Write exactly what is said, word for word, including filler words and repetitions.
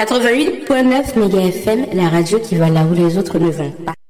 quatre-vingt-huit virgule neuf méga F M, la radio qui va là où les autres ne vont pas.